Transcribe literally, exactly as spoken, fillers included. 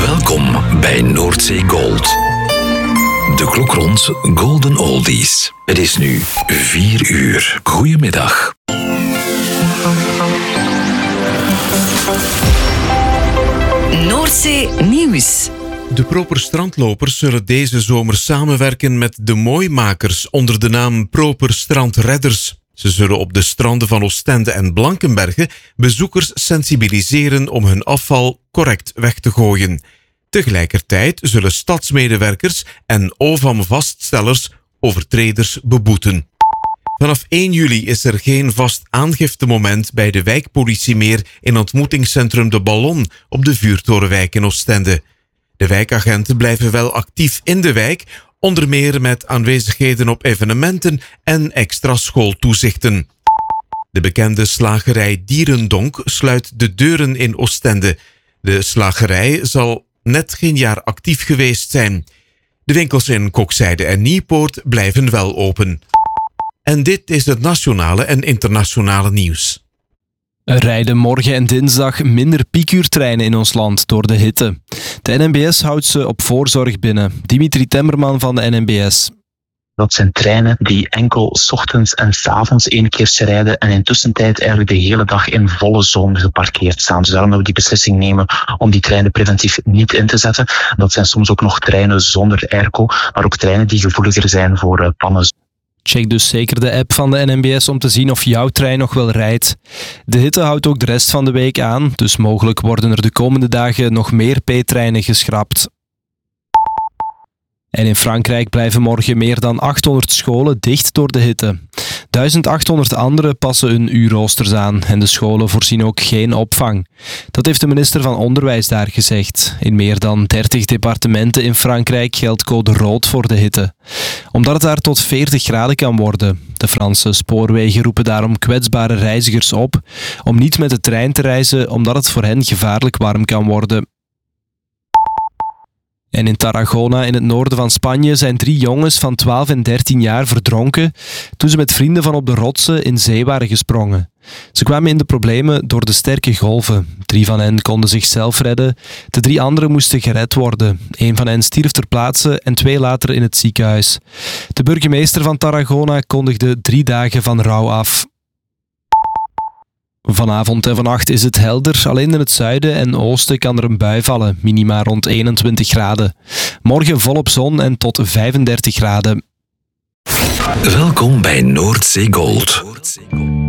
Welkom bij Noordzee Gold. De klok rond Golden Oldies. Het is nu vier uur. Goedemiddag. Noordzee Nieuws. De Proper Strandlopers zullen deze zomer samenwerken met de Mooimakers onder de naam Proper Strandredders. Ze zullen op de stranden van Oostende en Blankenberge bezoekers sensibiliseren om hun afval correct weg te gooien. Tegelijkertijd zullen stadsmedewerkers en O V A M-vaststellers overtreders beboeten. Vanaf één juli is er geen vast aangiftemoment bij de wijkpolitie meer in ontmoetingscentrum De Ballon op de Vuurtorenwijk in Oostende. De wijkagenten blijven wel actief in de wijk, onder meer met aanwezigheden op evenementen en extra schooltoezichten. De bekende slagerij Dierendonk sluit de deuren in Oostende. De slagerij zal net geen jaar actief geweest zijn. De winkels in Kokzijde en Nieuwpoort blijven wel open. En dit is het nationale en internationale nieuws. Er rijden morgen en dinsdag minder piekuurtreinen in ons land door de hitte. De N M B S houdt ze op voorzorg binnen. Dimitri Temmerman van de N M B S. Dat zijn treinen die enkel 's ochtends en 's avonds één keertje rijden en in tussentijd eigenlijk de hele dag in volle zon geparkeerd staan. Dus daarom dat we die beslissing nemen om die treinen preventief niet in te zetten. Dat zijn soms ook nog treinen zonder airco, maar ook treinen die gevoeliger zijn voor uh, pannen. Check dus zeker de app van de N M B S om te zien of jouw trein nog wel rijdt. De hitte houdt ook de rest van de week aan, dus mogelijk worden er de komende dagen nog meer P-treinen geschrapt. En in Frankrijk blijven morgen meer dan achthonderd scholen dicht door de hitte. duizend achthonderd anderen passen hun uurroosters aan en de scholen voorzien ook geen opvang. Dat heeft de minister van Onderwijs daar gezegd. In meer dan dertig departementen in Frankrijk geldt code rood voor de hitte. Omdat het daar tot veertig graden kan worden. De Franse spoorwegen roepen daarom kwetsbare reizigers op om niet met de trein te reizen omdat het voor hen gevaarlijk warm kan worden. En in Tarragona, in het noorden van Spanje, zijn drie jongens van twaalf en dertien jaar verdronken toen ze met vrienden van op de rotsen in zee waren gesprongen. Ze kwamen in de problemen door de sterke golven. Drie van hen konden zichzelf redden. De drie anderen moesten gered worden. Eén van hen stierf ter plaatse en twee later in het ziekenhuis. De burgemeester van Tarragona kondigde drie dagen van rouw af. Vanavond en vannacht is het helder. Alleen in het zuiden en oosten kan er een bui vallen. Minima rond eenentwintig graden. Morgen volop zon en tot vijfendertig graden. Welkom bij Noordzee Gold.